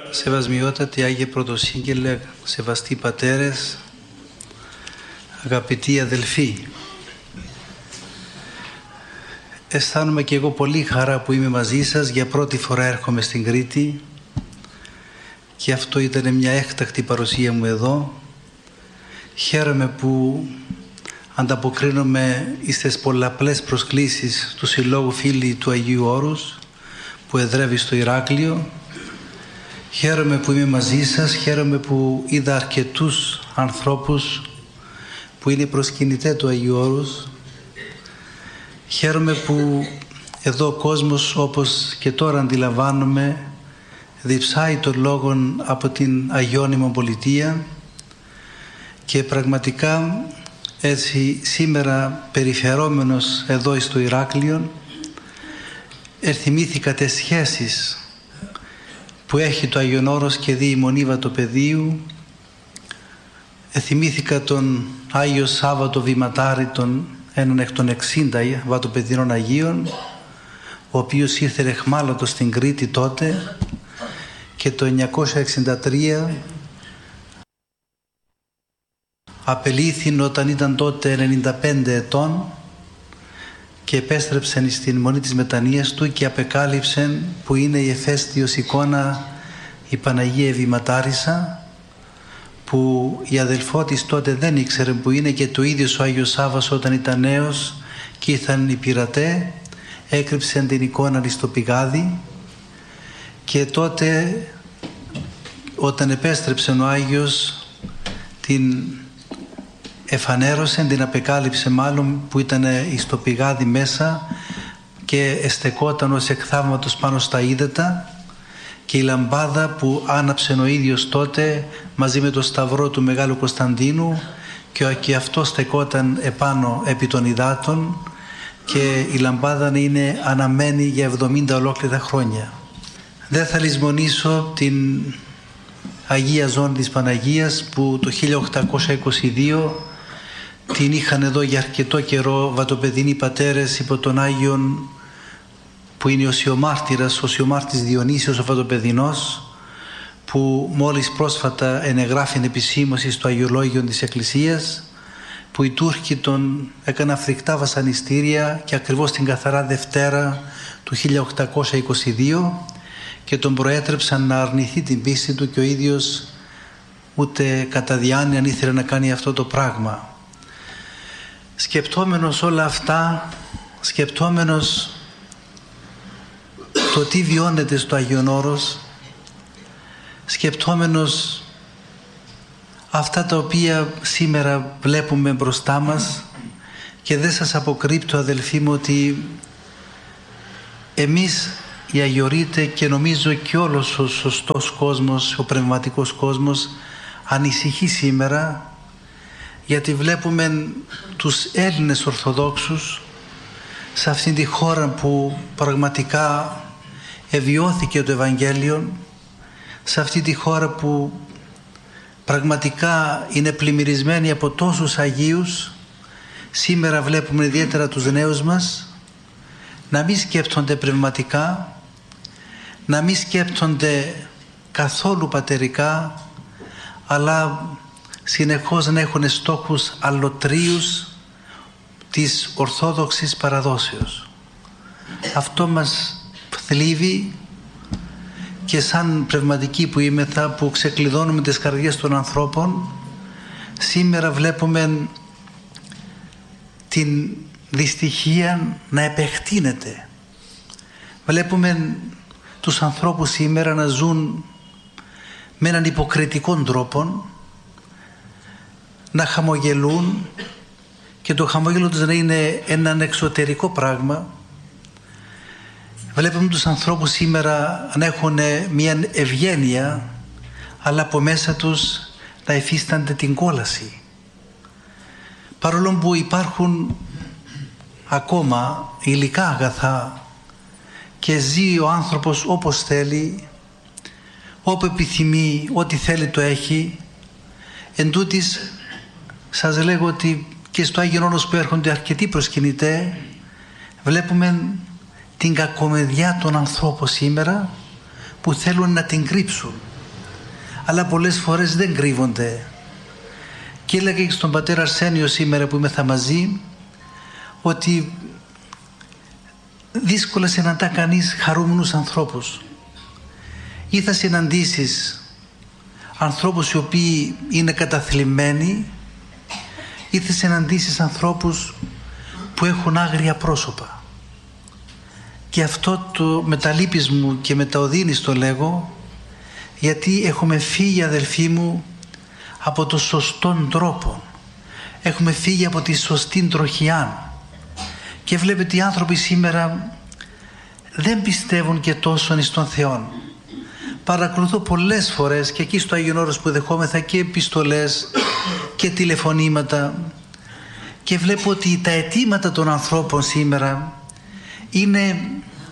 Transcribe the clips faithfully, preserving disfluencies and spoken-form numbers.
Σεβασμιότατοι Άγιε Πρωτοσύγγελε, σεβαστοί πατέρες, αγαπητοί αδελφοί, αισθάνομαι και εγώ πολύ χαρά που είμαι μαζί σας. Για πρώτη φορά έρχομαι στην Κρήτη και αυτό ήταν μια έκτακτη παρουσία μου εδώ. Χαίρομαι που ανταποκρίνομαι στις πολλαπλές προσκλήσεις του Συλλόγου Φίλοι του Αγίου Όρους που εδρεύει στο Ηράκλειο. Χαίρομαι που είμαι μαζί σας, χαίρομαι που είδα αρκετούς ανθρώπους που είναι προσκυνητές του Αγίου Όρους. Χαίρομαι που εδώ ο κόσμος, όπως και τώρα αντιλαμβάνομαι, διψάει τον λόγον από την Αγιώνυμο Πολιτεία και πραγματικά έτσι σήμερα περιφερόμενος εδώ στο Ηράκλειο ερθυμήθηκα τις σχέσεις που έχει το Άγιον Όρος και δι' η Μονή Βατοπεδίου. Θυμήθηκα τον Άγιο Σάββατο Βηματάρη, τον έναν εκ των εξήντα Βατοπεδινών Αγίων, ο οποίος ήρθε εχμάλωτος στην Κρήτη τότε και το εννιακόσια εξήντα τρία απελήθη όταν ήταν τότε ενενήντα πέντε ετών και επέστρεψε στην Μονή της Μετανοίας του και απεκάλυψε που είναι η εφαίστειος εικόνα η Παναγία Βηματάρισσα, που η αδελφότης τότε δεν ήξερε που είναι, και το ίδιος ο Άγιος Σάββας όταν ήταν νέος και ήρθαν οι πειρατέ, έκρυψαν την εικόνα στο πηγάδι και τότε όταν επέστρεψε ο Άγιος την εφανέρωσε, την απεκάλυψε μάλλον, που ήταν στο πηγάδι μέσα και εστεκόταν ως εκ θαύματος πάνω στα ύδατα, και η λαμπάδα που άναψε ο ίδιος τότε μαζί με το σταυρό του Μεγάλου Κωνσταντίνου και αυτό στεκόταν επάνω επί των υδάτων, και η λαμπάδα είναι αναμένη για εβδομήντα ολόκληρα χρόνια. Δεν θα λησμονήσω την Αγία Ζώνη της Παναγίας που το χίλια οκτακόσια είκοσι δύο την είχαν εδώ για αρκετό καιρό βατοπεδινοί πατέρες υπό τον Άγιον που είναι ο Σιωμάρτυρας, ο Σιωμάρτης Διονύσιος ο Βατοπεδινός, που μόλις πρόσφατα ενεγράφει επισήμως στο Αγιολόγιο της Εκκλησίας, που οι Τούρκοι τον έκαναν φρικτά βασανιστήρια και ακριβώς την Καθαρά Δευτέρα του χίλια οκτακόσια είκοσι δύο και τον προέτρεψαν να αρνηθεί την πίστη του, και ο ίδιος ούτε κατά διάνοια ήθελε να κάνει αυτό το πράγμα. Σκεπτόμενος όλα αυτά, σκεπτόμενος το τι βιώνεται στο Άγιον Όρος, σκεπτόμενος αυτά τα οποία σήμερα βλέπουμε μπροστά μας, και δεν σας αποκρύπτω αδελφοί μου ότι εμείς οι αγιορείτε, και νομίζω και όλος ο σωστός κόσμος, ο πνευματικός κόσμος ανησυχεί σήμερα, γιατί βλέπουμε τους Έλληνες Ορθοδόξους σε αυτήν τη χώρα που πραγματικά εβιώθηκε το Ευαγγέλιο, σε αυτή τη χώρα που πραγματικά είναι πλημμυρισμένη από τόσους Αγίους. Σήμερα βλέπουμε ιδιαίτερα τους νέους μας να μην σκέπτονται πνευματικά, να μην σκέπτονται καθόλου πατερικά, αλλά συνεχώς να έχουν στόχους αλλοτρίους της Ορθόδοξης παραδόσεως. Αυτό μας θλίβει, και σαν πνευματικοί που είμεθα, που ξεκλειδώνουμε τις καρδιές των ανθρώπων, σήμερα βλέπουμε την δυστυχία να επεκτείνεται. Βλέπουμε τους ανθρώπους σήμερα να ζουν με έναν υποκριτικό τρόπο, να χαμογελούν, και το χαμόγελο τους να είναι έναν εξωτερικό πράγμα. Βλέπουμε τους ανθρώπους σήμερα να έχουν μια ευγένεια, αλλά από μέσα τους να υφίστανται την κόλαση. Παρόλο που υπάρχουν ακόμα υλικά αγαθά και ζει ο άνθρωπος όπως θέλει, όπου επιθυμεί, ό,τι θέλει το έχει, εν τούτης σας λέγω ότι και στο Άγιον Όρος που έρχονται αρκετοί προσκυνητές, βλέπουμε την κακομεδιά των ανθρώπων σήμερα που θέλουν να την κρύψουν. αλλά πολλές φορές δεν κρύβονται. Και έλεγα και στον πατέρα Αρσένιο σήμερα που ήμεθα μαζί, ότι δύσκολα συναντά κανείς χαρούμενους ανθρώπους, ή θα συναντήσεις ανθρώπους οι οποίοι είναι καταθλιμμένοι, ή θα συναντήσεις ανθρώπους που έχουν άγρια πρόσωπα. Και αυτό το με τα λύπης μου και με τα οδύνης το λέγω, γιατί έχουμε φύγει, αδελφοί μου, από το σωστόν τρόπο. Έχουμε φύγει από τη σωστή τροχιά. Και βλέπετε, οι άνθρωποι σήμερα δεν πιστεύουν και τόσο εις τον Θεό. Παρακολουθώ πολλές φορές και εκεί στο Άγιον Όρος που δεχόμεθα και επιστολές και τηλεφωνήματα, και βλέπω ότι τα αιτήματα των ανθρώπων σήμερα είναι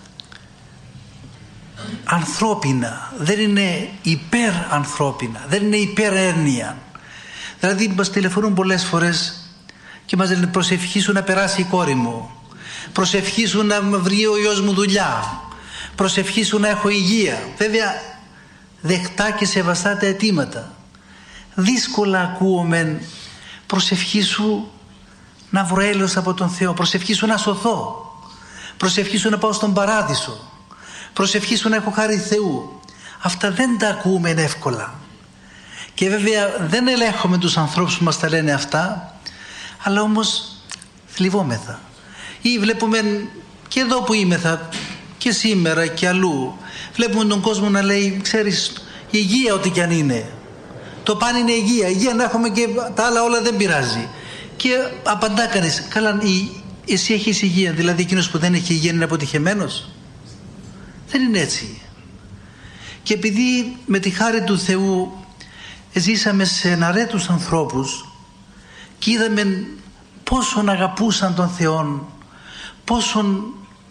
ανθρώπινα, δεν είναι υπερανθρώπινα, δεν είναι υπερέρνοια. Δηλαδή μας τηλεφωνούν πολλές φορές και μας λένε: προσευχήσου να περάσει η κόρη μου, προσευχήσου να βρει ο γιος μου δουλειά, προσευχήσου να έχω υγεία. Βέβαια δεκτά και σεβαστά τα αιτήματα. Δύσκολα ακούω προσευχήσου να βρω έλεος από τον Θεό, προσευχήσου να σωθώ, προσευχήσου να πάω στον παράδεισο, προσευχήσου να έχω χάρη Θεού. Αυτά δεν τα ακούμε εύκολα. Και βέβαια δεν ελέγχουμε τους ανθρώπους που μας τα λένε αυτά, αλλά όμως θλιβόμεθα. Ή βλέπουμε και εδώ που είμεθα και σήμερα και αλλού, βλέπουμε τον κόσμο να λέει: ξέρεις, η υγεία ό,τι κι αν είναι, το πάνε είναι υγεία, υγεία να έχουμε και τα άλλα όλα δεν πειράζει. Και απαντά κανείς: καλά, εσύ έχεις υγεία, δηλαδή εκείνος που δεν έχει υγεία είναι αποτυχεμένος? Δεν είναι έτσι. Και επειδή με τη χάρη του Θεού ζήσαμε σε εναρέτους ανθρώπους και είδαμε πόσον αγαπούσαν τον Θεό, πόσον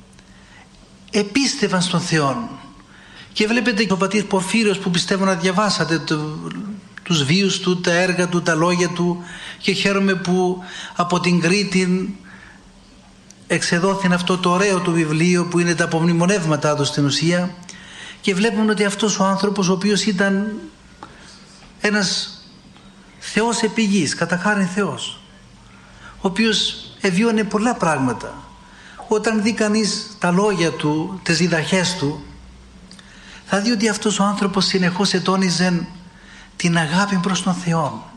επίστευαν στον Θεό. Και βλέπετε και ο πατήρ Πορφύριος, που πιστεύω να διαβάσατε το, τους βίους του, τα έργα του, τα λόγια του, και χαίρομαι που από την Κρήτη εξεδόθην αυτό το ωραίο του βιβλίο που είναι τα απομνημονεύματά του στην ουσία, και βλέπουμε ότι αυτός ο άνθρωπος, ο οποίος ήταν ένας Θεός επί γης, κατά χάριν Θεός, ο οποίος εβίωνε πολλά πράγματα, όταν δει κανείς τα λόγια του, τις διδαχές του, θα δει ότι αυτός ο άνθρωπος συνεχώς ετώνιζε την αγάπη προς τον Θεό,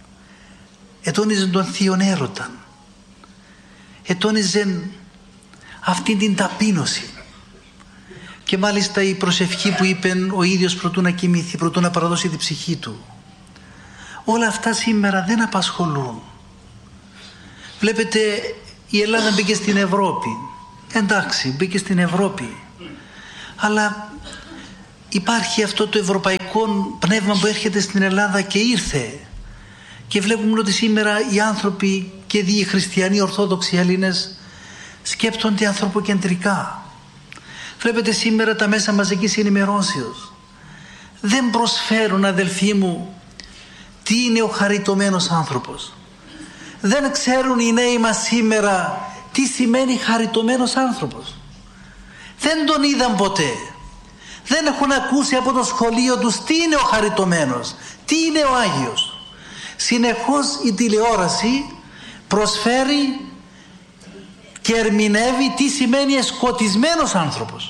ετώνιζε τον Θείον Έρωτα, ετώνιζε αυτή την ταπείνωση. Και μάλιστα η προσευχή που είπε ο ίδιος προτού να κοιμηθεί, προτού να παραδώσει την ψυχή του, όλα αυτά σήμερα δεν απασχολούν. Βλέπετε, η Ελλάδα μπήκε στην Ευρώπη, εντάξει, μπήκε στην Ευρώπη, αλλά υπάρχει αυτό το ευρωπαϊκό πνεύμα που έρχεται στην Ελλάδα και ήρθε, και βλέπουμε ότι σήμερα οι άνθρωποι και οι χριστιανοί ορθόδοξοι Έλληνες σκέπτονται ανθρωποκεντρικά. Βλέπετε σήμερα τα μέσα μαζικής ενημερώσεως δεν προσφέρουν, αδελφοί μου, τι είναι ο χαριτωμένος άνθρωπος. Δεν ξέρουν οι νέοι μας σήμερα τι σημαίνει χαριτωμένος άνθρωπος. Δεν τον είδαν ποτέ. Δεν έχουν ακούσει από το σχολείο τους τι είναι ο χαριτωμένος, τι είναι ο Άγιος. Συνεχώς η τηλεόραση προσφέρει και ερμηνεύει τι σημαίνει εσκοτισμένος άνθρωπος.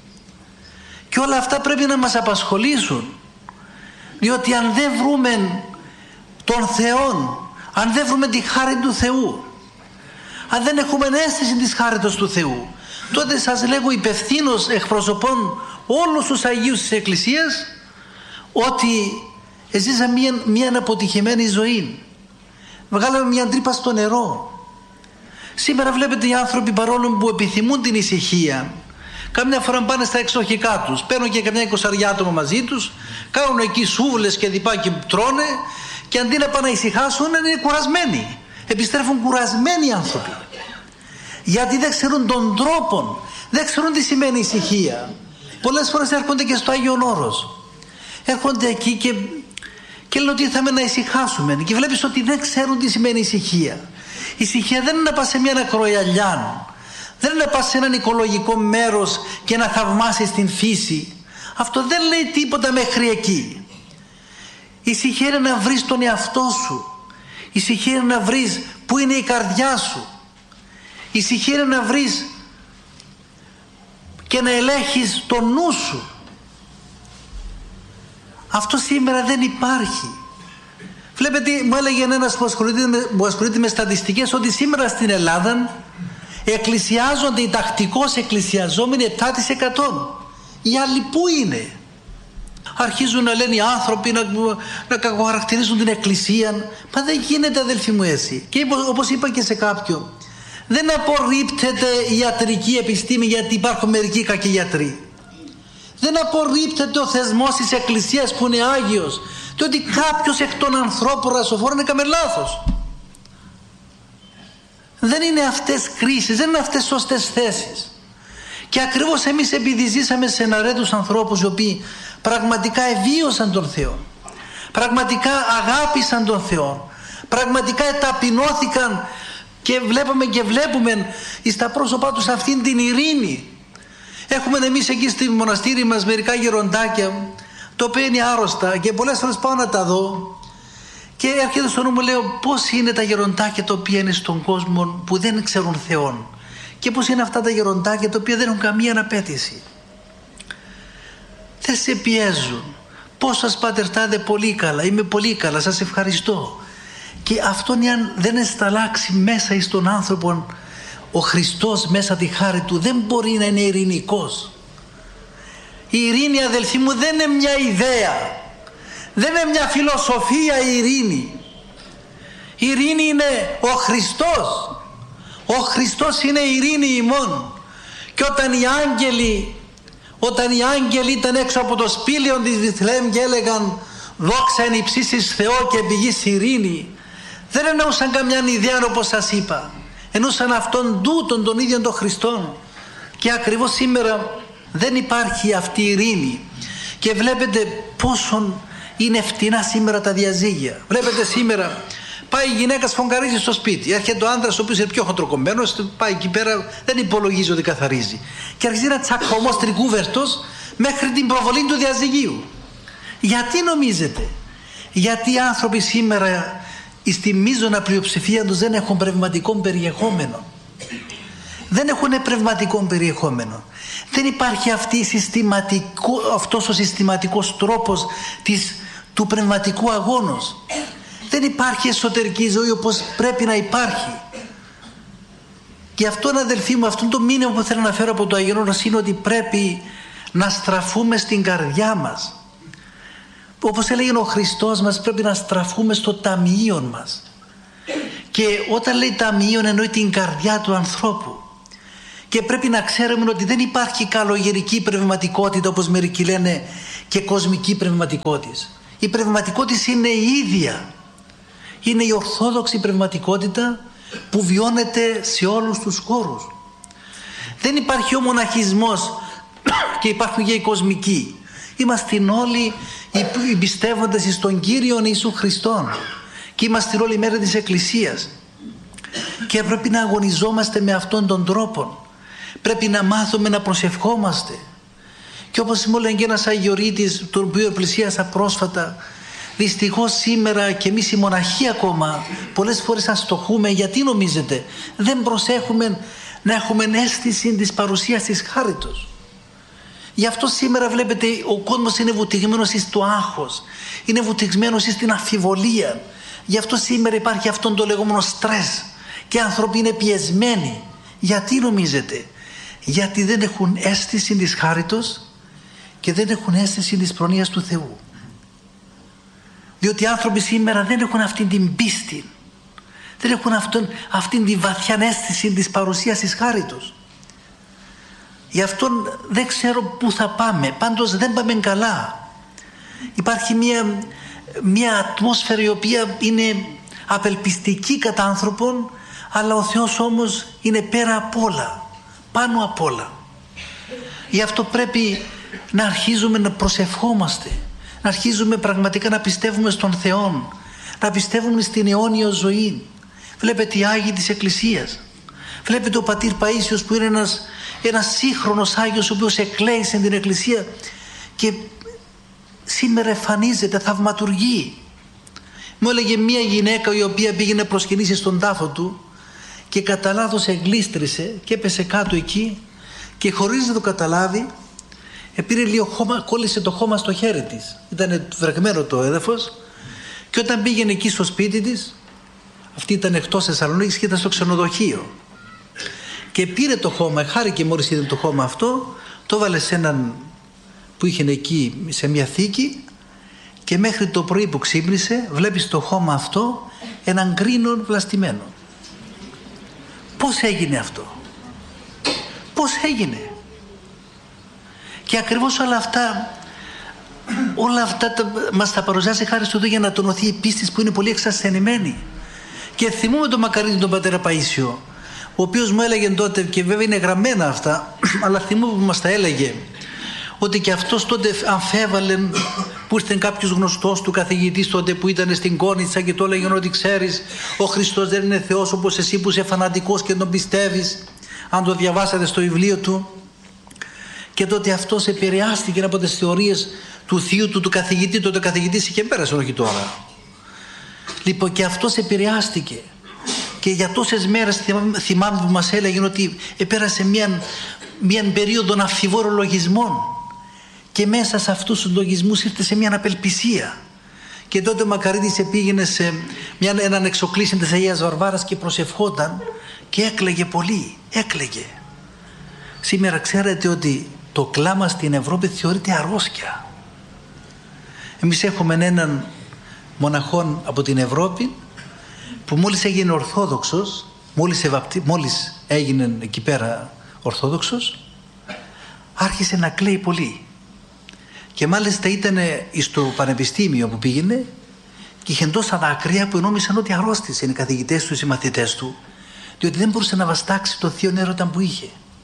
Και όλα αυτά πρέπει να μας απασχολήσουν, διότι αν δεν βρούμε τον Θεό, αν δεν βρούμε τη χάρη του Θεού, αν δεν έχουμε αίσθηση της χάριτος του Θεού, τότε σας λέγω υπευθύνως εκπροσωπών όλους τους Αγίους της Εκκλησίας ότι ζήσαμε μια, μια αποτυχημένη ζωή. Βγάλαμε μια τρύπα στο νερό. Σήμερα βλέπετε οι άνθρωποι, παρόλο που επιθυμούν την ησυχία, καμιά φορά πάνε στα εξοχικά τους, παίρνουν και καμιά εικοσαριά άτομα μαζί τους, κάνουν εκεί σούβλες και διπά και τρώνε, και αντί να πάνε να ησυχάσουν είναι κουρασμένοι. Επιστρέφουν κουρασμένοι άνθρωποι, γιατί δεν ξέρουν τον τρόπο, δεν ξέρουν τι σημαίνει ησυχία. Πολλές φορές έρχονται και στο Άγιον Όρος, έρχονται εκεί και, και λένε ότι ήρθαμε να ησυχάσουμε, και βλέπεις ότι δεν ξέρουν τι σημαίνει ησυχία. Η ησυχία δεν είναι να πας σε μια ακροιαλιά, δεν είναι να πας σε έναν οικολογικό μέρος και να θαυμάσεις την φύση. Αυτό δεν λέει τίποτα μέχρι εκεί. Ησυχία είναι να βρεις τον εαυτό σου. Ησυχία είναι να βρεις πού είναι η καρδιά σου. Ησυχία είναι να βρεις και να ελέγχεις το νου σου. Αυτό σήμερα δεν υπάρχει. Βλέπετε, μου έλεγε ένας που ασχολείται με, που ασχολείται με στατιστικές ότι σήμερα στην Ελλάδα εκκλησιάζονται οι τακτικώς εκκλησιαζόμενοι επτά τοις εκατό. Οι άλλοι πού είναι? Αρχίζουν να λένε οι άνθρωποι να, να κακοχαρακτηρίζουν την εκκλησία. Μα δεν γίνεται, αδελφοί μου, έτσι. Και όπως είπα και σε κάποιον, δεν απορρίπτεται η ιατρική επιστήμη γιατί υπάρχουν μερικοί κακοί γιατροί. Δεν απορρίπτεται ο θεσμός της εκκλησίας που είναι Άγιος, διότι κάποιος εκ των ανθρώπων ρασοφόρων έκαμε λάθος. Δεν είναι αυτές κρίσεις, δεν είναι αυτές σωστές θέσεις. Και ακριβώς εμείς επειδή ζήσαμε σε εναρέτους ανθρώπους οι οποίοι πραγματικά ευίωσαν τον Θεό, πραγματικά αγάπησαν τον Θεό, πραγματικά εταπεινώθηκαν και βλέπουμε και βλέπουμε στα πρόσωπά τους αυτήν την ειρήνη. Έχουμε εμείς εκεί στη μοναστήρι μας μερικά γεροντάκια τα οποία είναι άρρωστα και πολλές φορές πάω να τα δω και έρχεται στο νου μου, λέω, πώς είναι τα γεροντάκια τα οποία είναι στον κόσμο που δεν ξέρουν Θεόν και πώς είναι αυτά τα γεροντάκια τα οποία δεν έχουν καμία απέτηση. Δεν σε πιέζουν. Πώς σας πατερτάτε? Πολύ καλά, είμαι πολύ καλά, σας ευχαριστώ. Και αυτόν αν δεν εσταλάξει μέσα εις τον άνθρωπο ο Χριστός μέσα τη χάρη του, δεν μπορεί να είναι ειρηνικός. Η ειρήνη, αδελφοί μου, δεν είναι μια ιδέα, δεν είναι μια φιλοσοφία η ειρήνη. Η ειρήνη είναι ο Χριστός. Ο Χριστός είναι η ειρήνη ημών. Και όταν οι άγγελοι όταν οι άγγελοι ήταν έξω από το σπήλαιο της Βιθλεέμ και έλεγαν δόξα εν υψίστοις Θεό και πηγής ειρήνη, δεν εννοούσαν καμιά ιδέα όπως σας είπα, εννοούσαν αυτόν τούτον τον ίδιο τον Χριστόν. Και ακριβώς σήμερα δεν υπάρχει αυτή η ειρήνη. Και βλέπετε πόσο είναι φτηνά σήμερα τα διαζύγια. Βλέπετε σήμερα πάει η γυναίκα σφογγαρίζει στο σπίτι, έρχεται ο άντρας ο οποίος είναι πιο χοντροκομμένος, πάει εκεί πέρα, δεν υπολογίζει ότι καθαρίζει και αρχίζει να τσακωμός τρικούβερτος μέχρι την προβολή του διαζυγίου. Γιατί νομίζετε? Γιατί οι άνθρωποι σήμερα στη μείζωνα πλειοψηφία τους δεν έχουν πνευματικό περιεχόμενο. Δεν έχουν πνευματικό περιεχόμενο. Δεν υπάρχει αυτή η συστηματικό, αυτός ο συστηματικός τρόπος της, του πνευματικού αγώνος. Δεν υπάρχει εσωτερική ζωή όπως πρέπει να υπάρχει. Και αυτό, αδελφοί μου, αυτό το μήνυμα που θέλω να φέρω από το Άγιον Όρος είναι ότι πρέπει να στραφούμε στην καρδιά μας. Όπως έλεγε ο Χριστός μας, πρέπει να στραφούμε στο ταμείο μας. Και όταν λέει ταμείο εννοεί την καρδιά του ανθρώπου. Και πρέπει να ξέρουμε ότι δεν υπάρχει καλογερική πνευματικότητα όπως μερικοί λένε και κοσμική πνευματικότητα. Η πνευματικότητα είναι η ίδια. Είναι η ορθόδοξη πνευματικότητα που βιώνεται σε όλους τους χώρους. Δεν υπάρχει ο μοναχισμός και υπάρχουν και οι κοσμικοί. Είμαστε όλοι οι πιστεύοντες στον Κύριον Ιησού Χριστόν και είμαστε όλοι μέρη της Εκκλησίας και πρέπει να αγωνιζόμαστε με αυτόν τον τρόπο. Πρέπει να μάθουμε να προσευχόμαστε. Και όπως μου έλεγε ένας Αγιορείτης, τον οποίο πλησίασα πρόσφατα, δυστυχώς σήμερα και εμείς οι μοναχοί ακόμα πολλές φορές αστοχούμε. Γιατί νομίζετε? Δεν προσέχουμε να έχουμε αίσθηση της παρουσίας της χάριτος. Γι' αυτό σήμερα βλέπετε ο κόσμος είναι βουτυγμένος στο άγχος, είναι βουτυγμένος στην αμφιβολία. Γι' αυτό σήμερα υπάρχει αυτόν το λεγόμενο στρες και οι άνθρωποι είναι πιεσμένοι. Γιατί νομίζετε? Γιατί δεν έχουν αίσθηση της χάριτος και δεν έχουν αίσθηση της προνοίας του Θεού. Διότι οι άνθρωποι σήμερα δεν έχουν αυτή την πίστη, δεν έχουν αυτόν, αυτήν τη βαθιά αίσθηση της παρουσίας της χάριτος. Γι' αυτό δεν ξέρω πού θα πάμε, πάντως δεν πάμε καλά. Υπάρχει μια, μια ατμόσφαιρα η οποία είναι απελπιστική κατά άνθρωπον, αλλά ο Θεός όμως είναι πέρα απ' όλα, πάνω απ' όλα. Γι' αυτό πρέπει να αρχίζουμε να προσευχόμαστε, να αρχίζουμε πραγματικά να πιστεύουμε στον Θεό, να πιστεύουμε στην αιώνιο ζωή. Βλέπετε οι Άγιοι της Εκκλησίας, βλέπετε ο πατήρ Παΐσιος που είναι ένας, ένας σύγχρονος Άγιος ο οποίος εκλέησε την Εκκλησία και σήμερα εμφανίζεται, θαυματουργεί. Μου έλεγε μία γυναίκα η οποία πήγαινε να προσκυνήσει στον τάφο του και κατά λάθος εγλίστρισε και έπεσε κάτω εκεί και χωρίς να το καταλάβει πήρε λίγο χώμα, κόλλησε το χώμα στο χέρι της. Ήταν βρεγμένο το έδαφος και όταν πήγαινε εκεί στο σπίτι της, αυτή ήταν εκτός Θεσσαλονίκης και ήταν στο ξενοδοχείο, και πήρε το χώμα, χάρηκε μόλις είδε το χώμα αυτό, το έβαλε σε έναν που είχε εκεί σε μια θήκη και μέχρι το πρωί που ξύπνησε βλέπει στο χώμα αυτό έναν γκρίνο βλαστημένο. Πώς έγινε αυτό? Πώς έγινε? Και ακριβώς όλα αυτά όλα αυτά τα, μας τα παρουσιάζει χάρη στο Θεό για να τονωθεί η πίστη που είναι πολύ εξασθενημένη. Και θυμούμαι τον μακαρίτη τον πατέρα Παΐσιο, ο οποίος μου έλεγε τότε, και βέβαια είναι γραμμένα αυτά, αλλά θυμούμαι που μας τα έλεγε, ότι και αυτός τότε αμφέβαλε, που ήρθε κάποιος γνωστός του καθηγητής τότε που ήταν στην Κόνιτσα και του έλεγε ότι ξέρεις, ο Χριστός δεν είναι Θεός όπως εσύ που είσαι φανατικός και τον πιστεύεις, αν το διαβάσατε στο βιβλίο του. Και τότε αυτός επηρεάστηκε από τις θεωρίες του θείου του, του καθηγητή, τότε ο καθηγητής είχε πέρασε, όχι τώρα. Λοιπόν, και αυτός επηρεάστηκε. Και για τόσες μέρες θυμάμαι που μας έλεγε ότι επέρασε μια, μια περίοδο αμφιβόρων λογισμών. Και μέσα σε αυτούς τους λογισμούς ήρθε σε μια απελπισία. Και τότε ο Μακαρίτης πήγαινε σε μια, έναν εξοκλήσιν της Αγίας Βαρβάρας και προσευχόταν και έκλαιγε πολύ. Έκλαιγε. Σήμερα ξέρετε ότι το κλάμα στην Ευρώπη θεωρείται αρρώσκια. Εμείς έχουμε έναν μοναχόν από την Ευρώπη που μόλις έγινε Ορθόδοξος, μόλις, ευαπτή, μόλις έγινε εκεί πέρα Ορθόδοξος, άρχισε να κλαίει πολύ. Και μάλιστα ήταν στο πανεπιστήμιο που πήγαινε και είχε τόσα δάκρυα που νόμισαν ότι αρρώστησε οι καθηγητές του, οι μαθητές του, διότι δεν μπορούσε να βαστάξει το θείο έρωτα που είχε.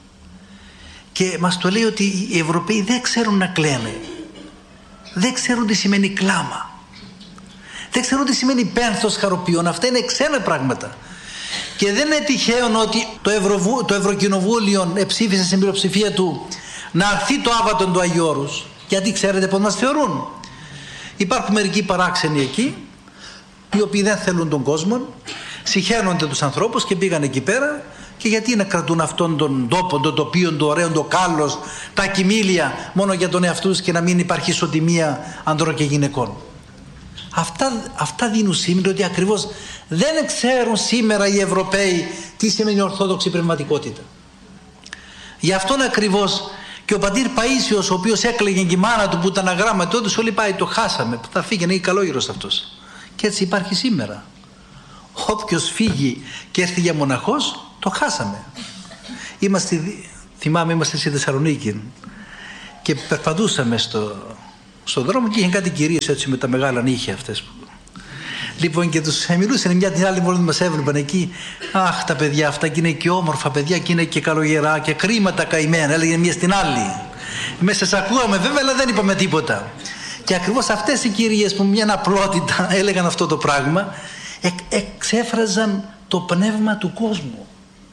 Και μας το λέει ότι οι Ευρωπαίοι δεν ξέρουν να κλαίνε. Δεν ξέρουν τι σημαίνει κλάμα. Δεν ξέρουν τι σημαίνει πένθος χαροποιών. Αυτά είναι ξένα πράγματα. Και δεν είναι τυχαίο ότι το, Ευρωβου... το Ευρωκοινοβούλιο εψήφισε στην πλειοψηφία του να αρθεί το άβατον του Αγίου Όρους. Γιατί ξέρετε πώς μας θεωρούν? Υπάρχουν μερικοί παράξενοι εκεί, οι οποίοι δεν θέλουν τον κόσμο, συχαίνονται τους ανθρώπους και πήγαν εκεί πέρα. Και γιατί να κρατούν αυτόν τον τόπο, το τοπίο, το ωραίο, το κάλος, τα κοιμήλια μόνο για τον εαυτό τους και να μην υπάρχει ισοτιμία ανδρών και γυναικών? Αυτά, αυτά δίνουν σήμερα ότι ακριβώς δεν ξέρουν σήμερα οι Ευρωπαίοι τι σημαίνει ορθόδοξη πνευματικότητα. Γι' αυτόν ακριβώς και ο πατήρ Παΐσιος, ο οποίος έκλαιγε και η μάνα του που ήταν αγράμματο, τους όλοι πάει, το χάσαμε, θα φύγει, είναι καλόγυρος αυτός. Και έτσι υπάρχει σήμερα. Όποιος φύγει και έρθει για μοναχός, το χάσαμε. Είμαστε, θυμάμαι, είμαστε στη Θεσσαλονίκη και περπατούσαμε στο, στον δρόμο και είχαν κάτι κυρίες έτσι με τα μεγάλα νύχια αυτές. Λοιπόν, και τους μιλούσαν μια την άλλη μόλις μας έβλεπαν εκεί. Αχ, τα παιδιά αυτά και είναι και όμορφα παιδιά και είναι και καλογερά και κρίματα καημένα, έλεγε μια στην άλλη. Μέσα σας ακούαμε βέβαια, αλλά δεν είπαμε τίποτα. Και ακριβώς αυτές οι κυρίες που μια απλότητα έλεγαν αυτό το πράγμα, εξέφραζαν το πνεύμα του κόσμου.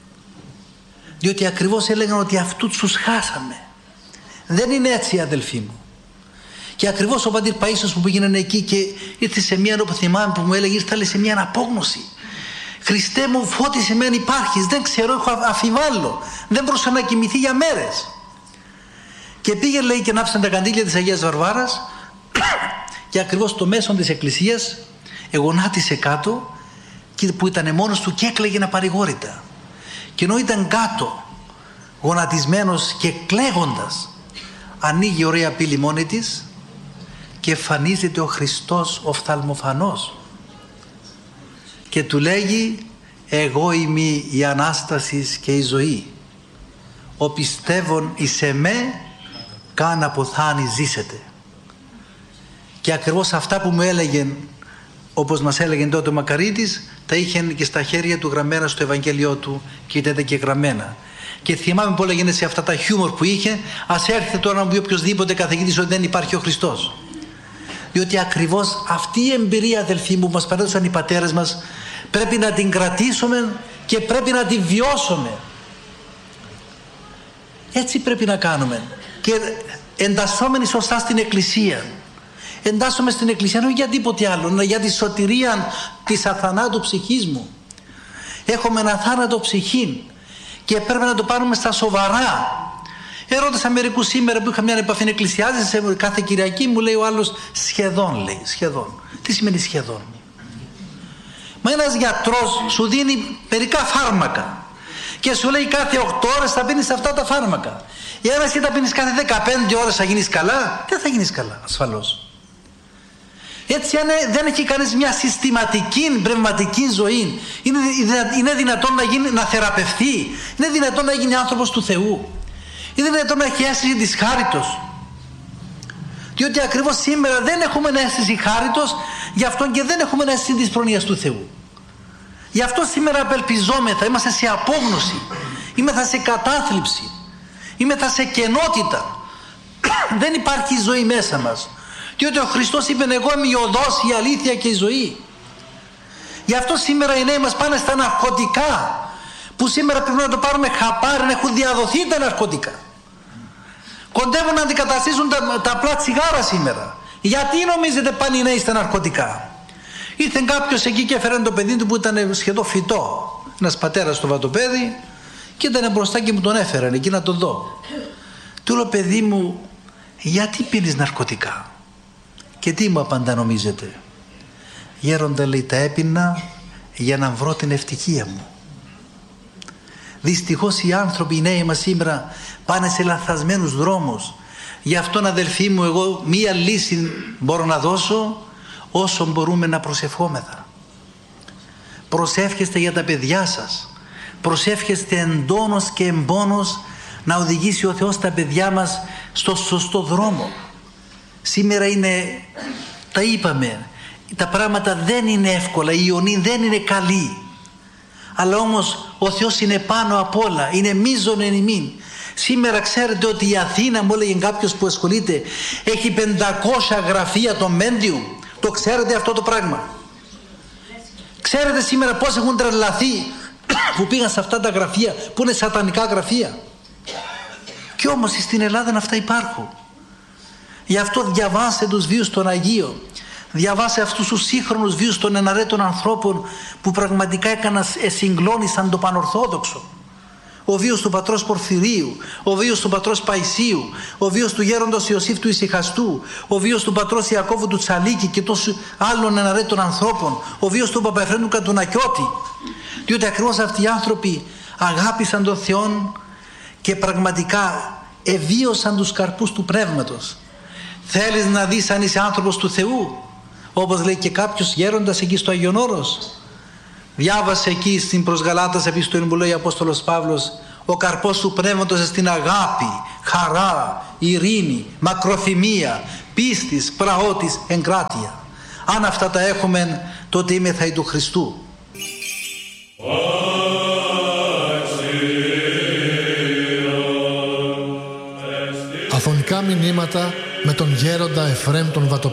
Διότι ακριβώς έλεγαν ότι αυτούς τους χάσαμε. Δεν είναι έτσι, αδελφοί μου. Και ακριβώς ο πατήρ Παΐσιος που πήγαινε εκεί και ήρθε σε μια, όπου θυμάμαι που μου έλεγε, ήρθε σε μια απόγνωση. Χριστέ μου, φώτισε με αν υπάρχεις, δεν ξέρω, έχω αφιβάλλω, δεν μπορούσα να κοιμηθεί για μέρες. Και πήγε, λέει, και ανάψαν τα καντήλια της Αγίας Βαρβάρας και ακριβώς στο μέσο της εκκλησίας εγωνάτισε κάτω, που ήταν μόνος του και έκλαιγε απαρηγόρητα. Και ενώ ήταν κάτω γονατισμένος και κλαίγοντας, ανοίγει ωραία πύλη μόνη της και εμφανίζεται ο Χριστός ο φθαλμοφανός και του λέγει, εγώ είμαι η Ανάστασης και η ζωή, ο πιστεύων εις εμέ καν αποθάνει ζήσετε. Και ακριβώς αυτά που μου έλεγε, όπως μας έλεγε τότε ο Μακαρίτης, τα είχε και στα χέρια του γραμμένα στο Ευαγγέλιό του και ήταν και γραμμένα. Και θυμάμαι που έλεγε σε αυτά τα χιούμορ που είχε, ας έρθει τώρα να μου πει οποιοσδήποτε καθηγητής ότι δεν υπάρχει ο Χριστός. Διότι ακριβώς αυτή η εμπειρία, αδελφοί μου, που μας παρέδωσαν οι πατέρες μας, πρέπει να την κρατήσουμε και πρέπει να την βιώσουμε. Έτσι πρέπει να κάνουμε. Και εντασσόμενοι σωστά στην Εκκλησία, εντάσσομαι στην Εκκλησία, όχι για τίποτε άλλο, για τη σωτηρία της αθανάτου ψυχής μου. Έχουμε ένα θάνατο ψυχή και πρέπει να το πάρουμε στα σοβαρά. Ερώτησα μερικούς σήμερα που είχα μια επαφή εκκλησιάζηση κάθε Κυριακή, μου λέει ο άλλος σχεδόν, λέει, σχεδόν. Τι σημαίνει σχεδόν? Μα ένας γιατρός σου δίνει μερικά φάρμακα και σου λέει κάθε οκτώ ώρες θα πίνεις αυτά τα φάρμακα. Εάν εσύ τα πίνεις κάθε δεκαπέντε ώρες θα γίνεις καλά? Δεν θα γίνεις καλά, ασφαλώς. Έτσι, αν δεν έχει κανείς μια συστηματική πνευματική ζωή, είναι, είναι δυνατόν να, γίνει, να θεραπευτεί, είναι δυνατόν να γίνει άνθρωπος του Θεού, είναι δυνατόν να έχει αίσθηση της χάριτος. Διότι ακριβώς σήμερα δεν έχουμε αίσθηση χάριτος, γι' αυτό και δεν έχουμε αίσθηση της προνοιάς του Θεού. Γι' αυτό σήμερα απελπιζόμεθα, είμαστε σε απόγνωση, είμαστε σε κατάθλιψη, είμαστε σε κενότητα. Δεν υπάρχει ζωή μέσα μας. Διότι ο Χριστός είπε, εγώ είμαι η οδός, η αλήθεια και η ζωή. Γι' αυτό σήμερα οι νέοι μας πάνε στα ναρκωτικά, που σήμερα πρέπει να το πάρουμε χαπάρι, να έχουν διαδοθεί τα ναρκωτικά. Κοντεύουν να αντικαταστήσουν τα, τα απλά τσιγάρα σήμερα. Γιατί νομίζετε πάνε οι νέοι στα ναρκωτικά? Ήρθε κάποιος εκεί και έφερε το παιδί του που ήταν σχεδόν φυτό, ένας πατέρας στο βατοπέδι, και ήταν μπροστά και μου τον έφεραν εκεί να τον δω. Του λέω, παιδί μου, γιατί πίνεις ναρκωτικά? Και τι μου απαντά νομίζετε? Γέροντα, λέει, τα έπινα για να βρω την ευτυχία μου. Δυστυχώς οι άνθρωποι, οι νέοι μας σήμερα πάνε σε λανθασμένους δρόμους. Γι' αυτόν, αδελφοί μου, εγώ μία λύση μπορώ να δώσω, όσο μπορούμε να προσευχόμεθα. Προσεύχεστε για τα παιδιά σας, προσεύχεστε εντόνως και εμπόνως να οδηγήσει ο Θεός τα παιδιά μας στο σωστό δρόμο. Σήμερα είναι, τα είπαμε, τα πράγματα δεν είναι εύκολα, η ιονή δεν είναι καλή, αλλά όμως ο Θεός είναι πάνω απ' όλα, είναι μείζον εν ημίν. Σήμερα ξέρετε ότι η Αθήνα, μου έλεγε κάποιος που ασχολείται, έχει πεντακόσια γραφεία των Μέντιου. Το ξέρετε αυτό το πράγμα? Ξέρετε σήμερα πώς έχουν τρελαθεί που πήγαν σε αυτά τα γραφεία που είναι σατανικά γραφεία? Και όμως στην Ελλάδα αυτά υπάρχουν. Γι' αυτό διαβάσε τους βίους των Αγίων, διαβάσε αυτούς τους σύγχρονους βίους των εναρέτων ανθρώπων που πραγματικά έκαναν, συγκλώνησαν το πανορθόδοξο. Ο βίος του πατρός Πορφυρίου, ο βίος του πατρός Παϊσίου, ο βίος του γέροντος Ιωσήφ του Ησυχαστού, ο βίος του πατρός Ιακώβου του Τσαλίκη και τόσων άλλων εναρέτων ανθρώπων, ο βίος του Παπαεφρέντου Κατουνακιώτη. Διότι ακριβώς αυτοί οι άνθρωποι αγάπησαν τον Θεό και πραγματικά εβίωσαν τους καρπούς του πνεύματος. Θέλεις να δεις αν είσαι άνθρωπος του Θεού? Όπως λέει και κάποιος γέροντας εκεί στο Άγιον Όρος, διάβασε εκεί στην προς Γαλάτας επιστολή που λέει ο Απόστολος Παύλος, ο καρπός του πνεύματος στην αγάπη, χαρά, ειρήνη, μακροθυμία, πίστης, πραότης, εγκράτεια. Αν αυτά τα έχουμε, τότε είμεθα του Χριστού. Αφωνικά μηνύματα με τον γέροντα Εφραίμ τον Βατοπέδη.